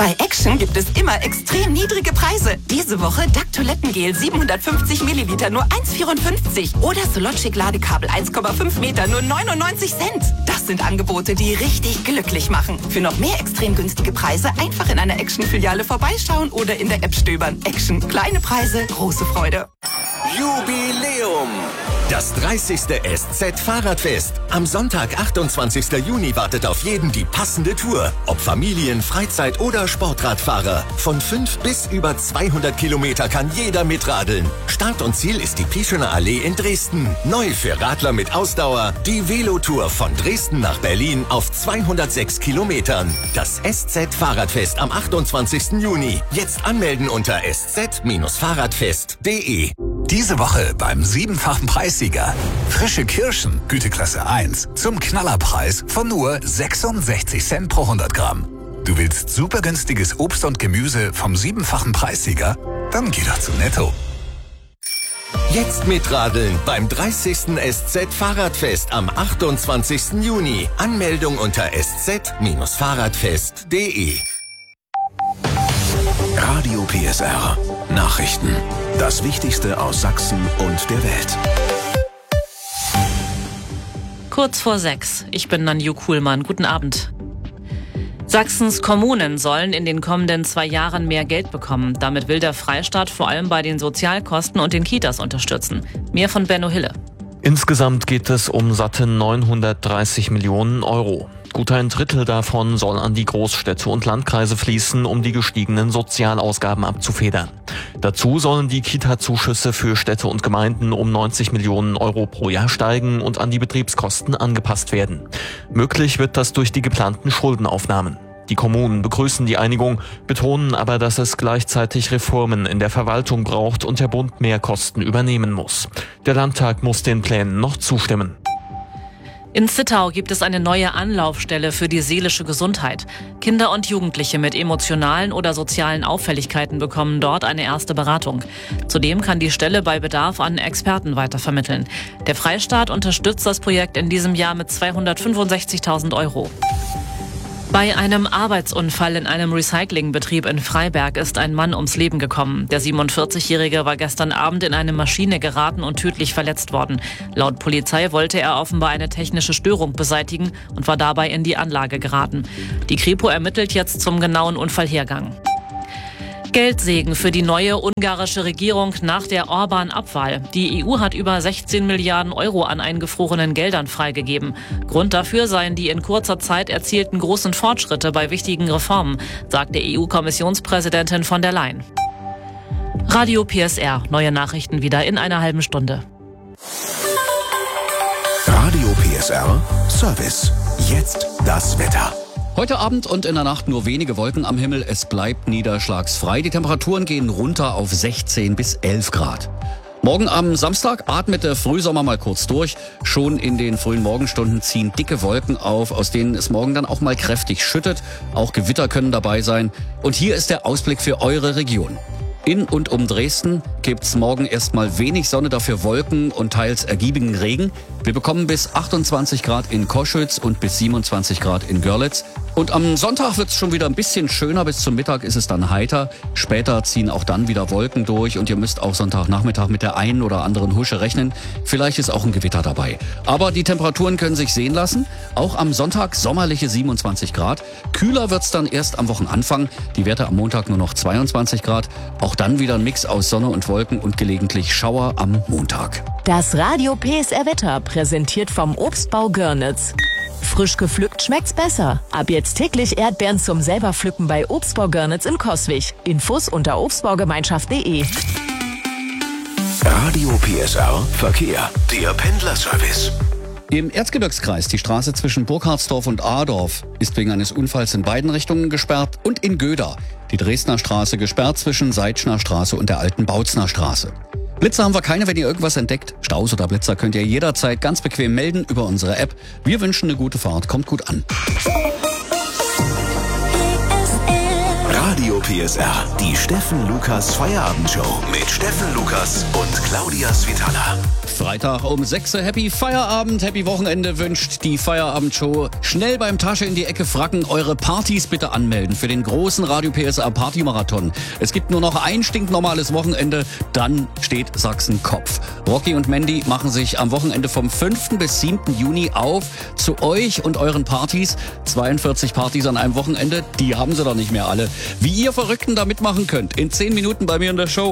Bei Action gibt es immer extrem niedrige Preise. Diese Woche DAC Toilettengel 750 Milliliter nur 1,54 oder Sologic Ladekabel 1,5 Meter nur 99 Cent. Das sind Angebote, die richtig glücklich machen. Für noch mehr extrem günstige Preise einfach in einer Action-Filiale vorbeischauen oder in der App stöbern. Action. Kleine Preise, große Freude. Jubiläum! Das 30. SZ-Fahrradfest. Am Sonntag, 28. Juni wartet auf jeden die passende Tour. Ob Familien, Freizeit- oder Sportradfahrer. Von 5 bis über 200 Kilometer kann jeder mitradeln. Start und Ziel ist die Pieschener Allee in Dresden. Neu für Radler mit Ausdauer, die Velotour von Dresden nach Berlin auf 206 Kilometern. Das SZ-Fahrradfest am 28. Juni. Jetzt anmelden unter sz-fahrradfest.de. Diese Woche beim 7-fachen Preissieger. Frische Kirschen, Güteklasse 1, zum Knallerpreis von nur 66 Cent pro 100 Gramm. Du willst super günstiges Obst und Gemüse vom 7-fachen Preissieger? Dann geh doch zu Netto. Jetzt mitradeln beim 30. SZ-Fahrradfest am 28. Juni. Anmeldung unter sz-fahrradfest.de. Radio PSR. Nachrichten. Das Wichtigste aus Sachsen und der Welt. Kurz vor 6. Ich bin Nanju Kuhlmann. Guten Abend. Sachsens Kommunen sollen in den kommenden 2 Jahren mehr Geld bekommen. Damit will der Freistaat vor allem bei den Sozialkosten und den Kitas unterstützen. Mehr von Benno Hille. Insgesamt geht es um satte 930 Millionen Euro. Gut ein Drittel davon soll an die Großstädte und Landkreise fließen, um die gestiegenen Sozialausgaben abzufedern. Dazu sollen die Kita-Zuschüsse für Städte und Gemeinden um 90 Millionen Euro pro Jahr steigen und an die Betriebskosten angepasst werden. Möglich wird das durch die geplanten Schuldenaufnahmen. Die Kommunen begrüßen die Einigung, betonen aber, dass es gleichzeitig Reformen in der Verwaltung braucht und der Bund mehr Kosten übernehmen muss. Der Landtag muss den Plänen noch zustimmen. In Zittau gibt es eine neue Anlaufstelle für die seelische Gesundheit. Kinder und Jugendliche mit emotionalen oder sozialen Auffälligkeiten bekommen dort eine erste Beratung. Zudem kann die Stelle bei Bedarf an Experten weitervermitteln. Der Freistaat unterstützt das Projekt in diesem Jahr mit 265.000 Euro. Bei einem Arbeitsunfall in einem Recyclingbetrieb in Freiberg ist ein Mann ums Leben gekommen. Der 47-Jährige war gestern Abend in eine Maschine geraten und tödlich verletzt worden. Laut Polizei wollte er offenbar eine technische Störung beseitigen und war dabei in die Anlage geraten. Die Kripo ermittelt jetzt zum genauen Unfallhergang. Geldsegen für die neue ungarische Regierung nach der Orbán-Abwahl. Die EU hat über 16 Milliarden Euro an eingefrorenen Geldern freigegeben. Grund dafür seien die in kurzer Zeit erzielten großen Fortschritte bei wichtigen Reformen, sagte EU-Kommissionspräsidentin von der Leyen. Radio PSR. Neue Nachrichten wieder in einer halben Stunde. Radio PSR Service. Jetzt das Wetter. Heute Abend und in der Nacht nur wenige Wolken am Himmel. Es bleibt niederschlagsfrei. Die Temperaturen gehen runter auf 16 bis 11 Grad. Morgen am Samstag atmet der Frühsommer mal kurz durch. Schon in den frühen Morgenstunden ziehen dicke Wolken auf, aus denen es morgen dann auch mal kräftig schüttet. Auch Gewitter können dabei sein. Und hier ist der Ausblick für eure Region. In und um Dresden gibt's morgen erstmal wenig Sonne, dafür Wolken und teils ergiebigen Regen. Wir bekommen bis 28 Grad in Koschütz und bis 27 Grad in Görlitz. Und am Sonntag wird's schon wieder ein bisschen schöner. Bis zum Mittag ist es dann heiter. Später ziehen auch dann wieder Wolken durch und ihr müsst auch Sonntagnachmittag mit der einen oder anderen Husche rechnen. Vielleicht ist auch ein Gewitter dabei. Aber die Temperaturen können sich sehen lassen. Auch am Sonntag sommerliche 27 Grad. Kühler wird's dann erst am Wochenanfang. Die Werte am Montag nur noch 22 Grad. Auch dann wieder ein Mix aus Sonne und Wolken und gelegentlich Schauer am Montag. Das Radio PSR Wetter präsentiert vom Obstbau Görnitz. Frisch gepflückt schmeckt's besser. Ab jetzt täglich Erdbeeren zum selber pflücken bei Obstbau Görnitz in Coswig. Infos unter obstbaugemeinschaft.de. Radio PSR Verkehr. Der Pendlerservice. Im Erzgebirgskreis die Straße zwischen Burkhardsdorf und Adorf ist wegen eines Unfalls in beiden Richtungen gesperrt und in Göda die Dresdner Straße gesperrt zwischen Seitschner Straße und der alten Bautzner Straße. Blitzer haben wir keine, wenn ihr irgendwas entdeckt. Staus oder Blitzer könnt ihr jederzeit ganz bequem melden über unsere App. Wir wünschen eine gute Fahrt, kommt gut an. Radio Radio PSR. Die Steffen Lukas Feierabendshow mit Steffen Lukas und Claudia Svitala. Freitag um 6 Uhr. Happy Feierabend, Happy Wochenende wünscht die Feierabendshow. Schnell beim Tasche in die Ecke fracken, eure Partys bitte anmelden für den großen Radio PSR Partymarathon. Es gibt nur noch ein stinknormales Wochenende, dann steht Sachsen Kopf. Rocky und Mandy machen sich am Wochenende vom 5. bis 7. Juni auf zu euch und euren Partys. 42 Partys an einem Wochenende, die haben sie doch nicht mehr alle. Wie ihr Verrückten da mitmachen könnt, in 10 Minuten bei mir in der Show.